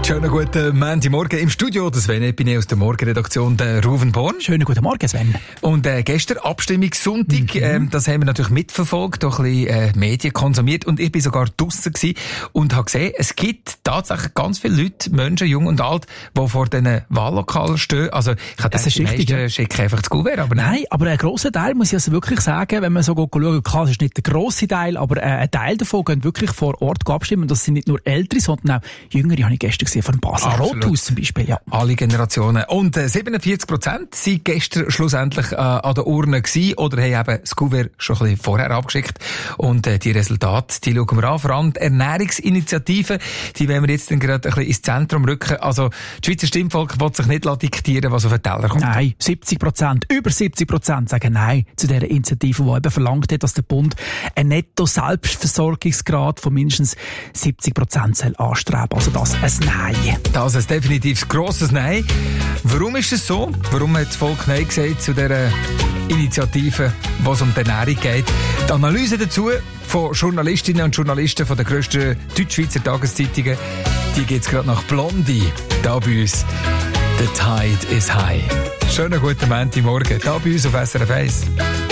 Schönen guten Montagmorgen. Im Studio, der Sven Epine aus der Morgenredaktion, der Ruven Born. Schönen guten Morgen, Sven. Und gestern, Abstimmungssonntag, das haben wir natürlich mitverfolgt, auch ein bisschen Medien konsumiert. Und ich bin sogar draussen gewesen und habe gesehen, es gibt tatsächlich ganz viele Leute, Menschen, jung und alt, die vor diesen Wahllokalen stehen. Also ich habe gedacht, die meisten schicken einfach das Kuvert, aber nein, aber ein grosser Teil, muss ich also wirklich sagen, wenn man so schauen kann, es ist nicht der grosse Teil, aber ein Teil davon gehen wirklich vor Ort abstimmen. Und das sind nicht nur Ältere, sondern auch Jüngere, habe ich gestern gesehen, von Basel Rothaus zum Beispiel. Ja. Alle Generationen. Und 47% sind gestern schlussendlich an der Urne gewesen oder haben eben das Kuvert schon ein bisschen vorher abgeschickt. Und die Resultate, die schauen wir an. Vor allem die Ernährungsinitiative, die wollen wir jetzt dann gerade ein bisschen ins Zentrum rücken. Also, das Schweizer Stimmvolk will sich nicht diktieren, was auf den Teller kommt. Nein, 70%, über 70% sagen Nein zu dieser Initiative, die eben verlangt hat, dass der Bund einen Netto-Selbstversorgungsgrad von mindestens 70% soll anstreben. Also das ein Nein. Das ist definitiv ein grosses Nein. Warum ist es so? Warum hat das Volk Nein gesagt zu dieser Initiative, wo es um die Ernährung geht? Die Analyse dazu von Journalistinnen und Journalisten von den grössten Deutschschweizer Tageszeitungen, die geht es gerade nach Blondie, da bei uns. The tide is high. Schönen guten Montagmorgen, da bei uns auf SRF 1.